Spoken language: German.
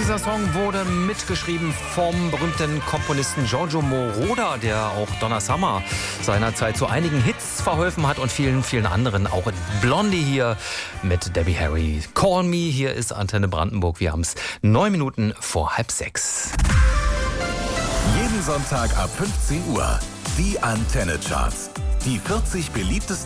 Dieser Song wurde mitgeschrieben vom berühmten Komponisten Giorgio Moroder, der auch Donna Summer seinerzeit zu einigen Hits verholfen hat und vielen, vielen anderen. Auch Blondie hier mit Debbie Harry. Call Me, hier ist Antenne Brandenburg. Wir haben es 9 Minuten vor 5:30. Jeden Sonntag ab 15 Uhr. Die Antenne Charts. Die 40 beliebtesten